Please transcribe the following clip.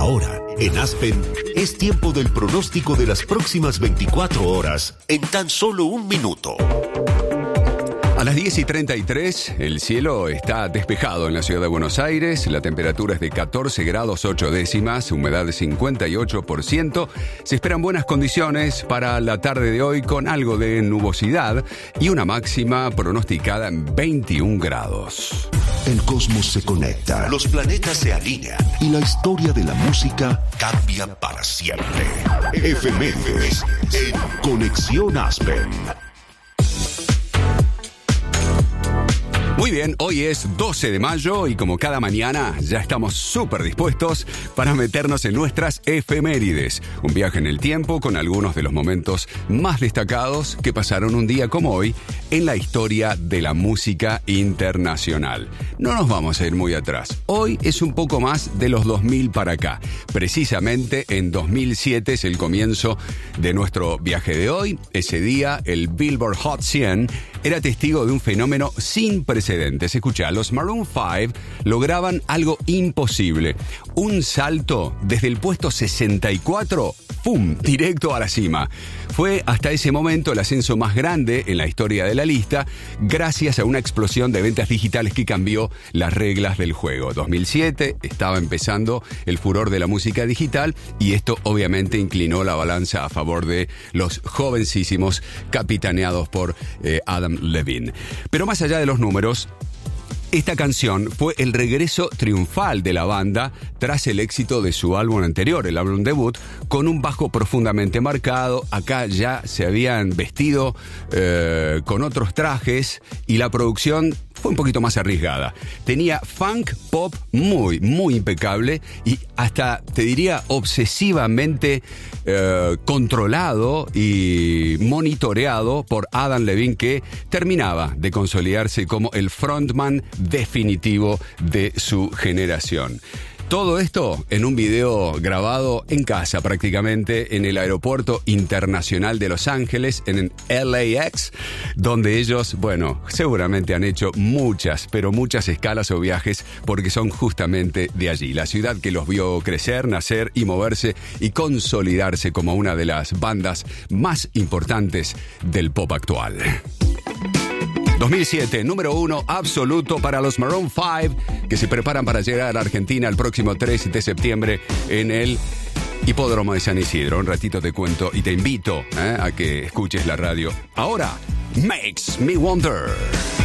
Ahora, en Aspen, es tiempo del pronóstico de las próximas 24 horas en tan solo un minuto. A las 10:33, el cielo está despejado en la ciudad de Buenos Aires. La temperatura es de 14 grados 8 décimas, humedad de 58%. Se esperan buenas condiciones para la tarde de hoy con algo de nubosidad y una máxima pronosticada en 21 grados. El cosmos se conecta, los planetas se alinean y la historia de la música cambia para siempre. Efemérides en Conexión Aspen. Muy bien, hoy es 12 de mayo y como cada mañana ya estamos súper dispuestos para meternos en nuestras efemérides. Un viaje en el tiempo con algunos de los momentos más destacados que pasaron un día como hoy en la historia de la música internacional. No nos vamos a ir muy atrás. Hoy es un poco más de los 2000 para acá. Precisamente en 2007 es el comienzo de nuestro viaje de hoy. Ese día el Billboard Hot 100 era testigo de un fenómeno sin precedentes. Escuchá, los Maroon 5 lograban algo imposible. Un salto desde el puesto 64, ¡pum!, directo a la cima. Fue hasta ese momento el ascenso más grande en la historia de la lista, gracias a una explosión de ventas digitales que cambió las reglas del juego. 2007 estaba empezando el furor de la música digital y esto obviamente inclinó la balanza a favor de los jovencísimos capitaneados por Adam Levine. Pero más allá de los números, esta canción fue el regreso triunfal de la banda tras el éxito de su álbum anterior, el álbum debut, con un bajo profundamente marcado. Acá ya se habían vestido con otros trajes y la producción fue un poquito más arriesgada. Tenía funk pop muy, muy impecable y hasta, te diría, obsesivamente controlado y monitoreado por Adam Levine, que terminaba de consolidarse como el frontman definitivo de su generación. Todo esto en un video grabado en casa, prácticamente en el Aeropuerto Internacional de Los Ángeles, en LAX, donde ellos, bueno, seguramente han hecho muchas, pero muchas escalas o viajes, porque son justamente de allí, la ciudad que los vio crecer, nacer y moverse y consolidarse como una de las bandas más importantes del pop actual. 2007, número 1 absoluto para los Maroon 5, que se preparan para llegar a Argentina el próximo 3 de septiembre en el Hipódromo de San Isidro. Un ratito te cuento y te invito a que escuches la radio. Ahora, Makes Me Wonder.